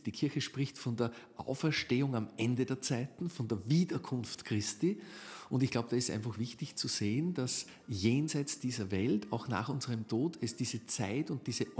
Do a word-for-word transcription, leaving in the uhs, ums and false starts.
spricht, die Kirche spricht von der Auferstehung am Ende der Zeiten, von der Wiederkunft Christi. Und ich glaube, da ist einfach wichtig zu sehen, dass jenseits dieser Welt, auch nach unserem Tod, es diese Zeit und diese